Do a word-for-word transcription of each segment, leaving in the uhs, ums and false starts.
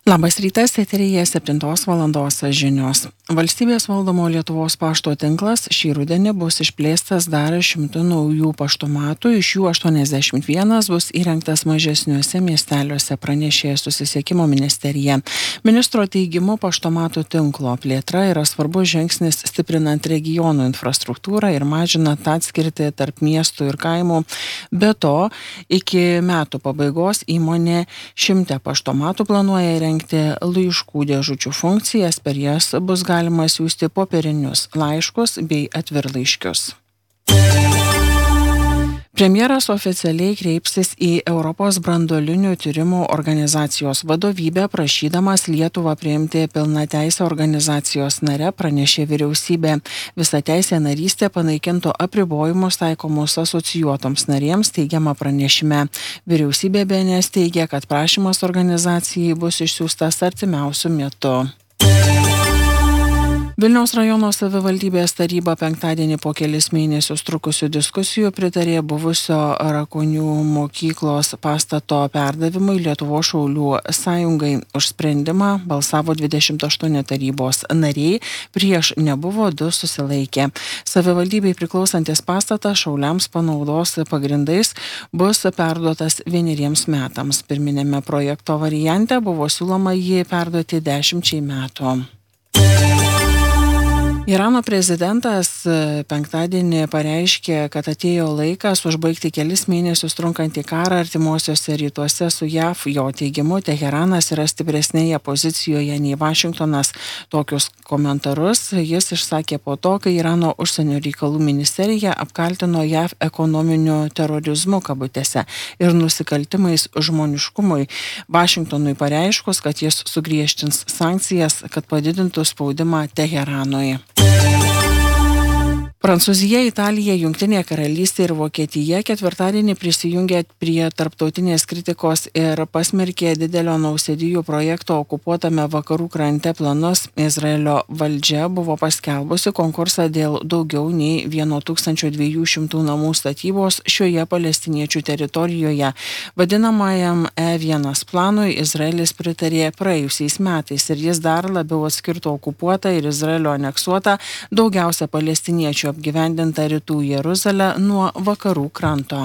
Labas rytas, eteryje septintos valandos žinios. Valstybės valdomo Lietuvos pašto tinklas šį rudenį bus išplėstas dar šimtu naujų paštomatų, iš jų aštuoniasdešimt vienas bus įrengtas mažesniuose miesteliuose, pranešė Susisiekimo ministerija. Ministro teigimu, paštomatų tinklo plėtra yra svarbus žingsnis stiprinant regionų infrastruktūrą ir mažinant atskirtį tarp miestų ir kaimų. Be to, iki metų pabaigos įmonė šimte paštomatų planuoja įrengti laiškų dėžučių funkcijas, per jas bus galima siųsti popierinius laiškus bei atvirlaiškius. Premjeras oficialiai kreipsis į Europos branduolinių tyrimų organizacijos vadovybę, prašydamas Lietuvą priimti pilnateisę organizacijos nare, pranešė vyriausybė. Visateisė narystė panaikintų apribojimus taikomus asocijuotoms narėms, teigiama pranešime. Vyriausybė B N S teigia, kad prašymas organizacijai bus išsiųstas artimiausiu metu. Vilniaus rajono savivaldybės taryba penktadienį po kelis mėnesius trukusių diskusijų pritarė buvusio Rakonių mokyklos pastato perdavimui Lietuvos šaulių sąjungai. Už sprendimą balsavo dvidešimt aštuoni tarybos nariai, prieš nebuvo du susilaikė. Savivaldybei priklausantis pastatas šauliams panaudos pagrindais bus perduotas vieneriems metams. Pirminėme projekto variante buvo siūloma jį perduoti dešimčiai metų. Irano prezidentas penktadienį pareiškė, kad atėjo laikas užbaigti kelis mėnesius trunkantį karą artimuosiuose rytuose su J A V. Jo teigimu, Teheranas yra stipresnėje pozicijoje nei Vašingtonas. Tokius komentarus jis išsakė po to, kai Irano užsienio reikalų ministerija apkaltino J A V ekonominiu terorizmu kabutėse ir nusikaltimais žmoniškumui. Vašingtonui pareiškus, kad jis sugriežtins sankcijas, kad padidintų spaudimą Teheranui. Prancūzija, Italija, Jungtinė karalystė ir Vokietija ketvirtadienį prisijungė prie tarptautinės kritikos ir pasmerkė didelio nausėdijų projekto okupuotame vakarų krante planus. Izraelio valdžia buvo paskelbusi konkursą dėl daugiau nei tūkstančio dviejų šimtų namų statybos šioje palestiniečių teritorijoje. Vadinamajam E vienas planui Izraelis pritarė praėjusiais metais ir jis dar labiau atskirtų okupuotą ir Izraelio aneksuotą daugiausia palestiniečių apgyvendinta rytų Jeruzalę nuo vakarų kranto.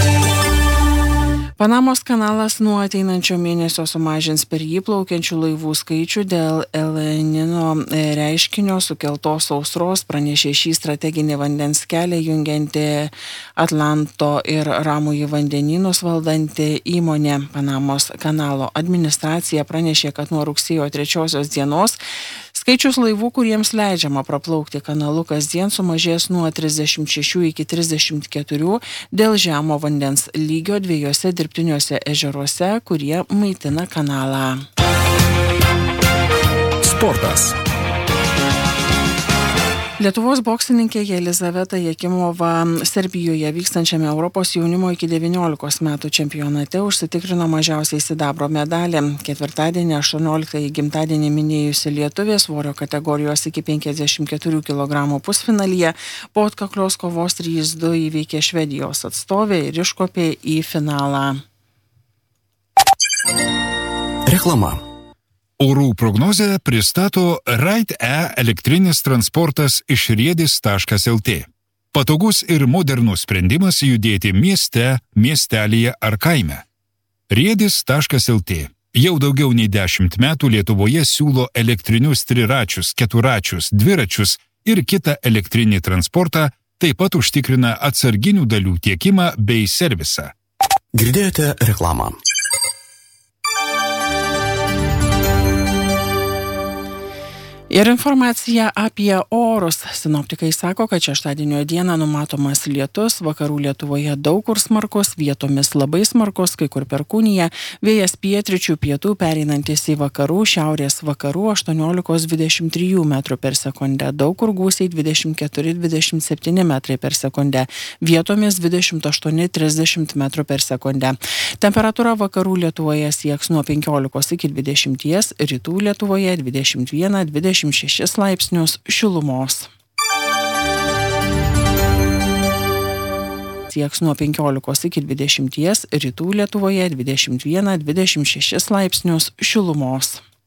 Panamos kanalas nuo ateinančio mėnesio sumažins per jį plaukiančių laivų skaičių dėl El Nino reiškinio sukeltos sausros, pranešė šį strateginį vandens kelią jungianti Atlanto ir Ramųjį vandenynus valdanti įmonė. Panamos kanalo administracija pranešė, kad nuo rugsėjo trečiosios dienos skaičius laivų, kuriems leidžiama praplaukti kanalu kasdien, sumažės nuo trisdešimt šešių iki trisdešimt keturių dėl žemo vandens lygio dviejose dirbtiniuose ežeruose, kurie maitina kanalą. Sportas. Lietuvos boksininkė Jelizaveta Jakimova Serbijoje vykstančiame Europos jaunimo iki devyniolikos metų čempionate užsitikrino mažiausiai sidabro medalį. Ketvirtadienį aštuonioliktąjį gimtadienį minėjusi lietuvė svorio kategorijos iki penkiasdešimt keturių kilogramų pusfinalyje po atkaklios kovos trys du įveikė Švedijos atstovę ir iškopė į finalą. Reklama. Orų prognozę pristato Ride-E elektrinis transportas iš riedis taškas el tė. Patogus ir modernus sprendimas judėti mieste, miestelyje ar kaime. riedis taškas el tė jau daugiau nei dešimt metų Lietuvoje siūlo elektrinius triračius, keturačius, dviračius ir kitą elektrinį transportą, taip pat užtikrina atsarginių dalių tiekimą bei servisą. Girdėjote reklamą. Ir informacija apie orus. Sinoptikai sako, kad šeštadienio dieną numatomas lietus, vakarų Lietuvoje daug kur smarkus, vietomis labai smarkus, kai kur perkūnija, vėjas pietryčių pietų pereinantis į vakarų, šiaurės vakarų aštuoniolika dvidešimt trys metrų per sekundę, daug kur gūsiai dvidešimt keturi dvidešimt septyni metrai per sekundę, vietomis dvidešimt aštuoni trisdešimt metrų per sekundę. Temperatūra vakarų Lietuvoje sieks nuo penkiolikos iki dvidešimties, rytų Lietuvoje dvidešimt vienas dvidešimt šešis laipsnius šilumos. sieks nuo penkiolikos iki dvidešimties, rytų Lietuvoje dvidešimt vieną dvidešimt šešis laipsnius šilumos.